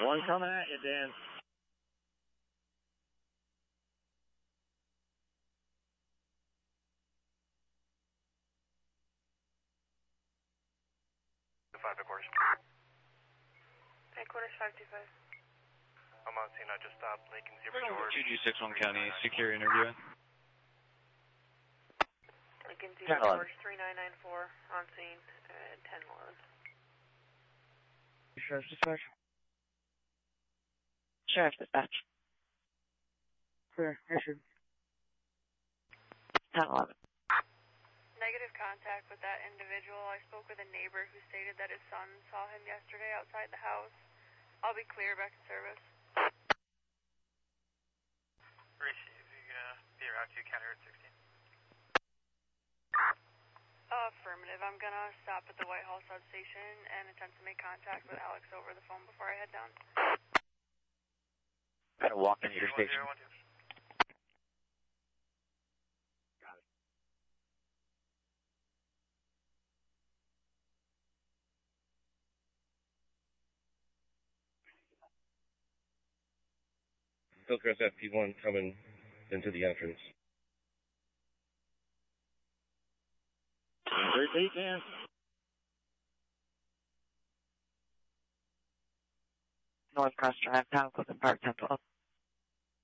One coming at you, Dan. Headquarters. Headquarters 525. I'm on scene. I just stopped Lincoln Zebra George. 2G61 County, secure interview. Lincoln Zebra George 3994 on scene at 1011. Sheriff's dispatch. Sheriff's dispatch. Clear, issued. 1011. Negative contact with that individual. I spoke with a neighbor who stated that his son saw him yesterday outside the house. I'll be clear, back in service. Received. You're gonna be around 2 county road 16. Affirmative. I'm gonna stop at the Whitehall substation and attempt to make contact with Alex over the phone before I head down. Gotta walk into your station. Hillcrest FP1 coming into the entrance. 13, Dan. North Cross Drive, Town Clifton Park, 1012.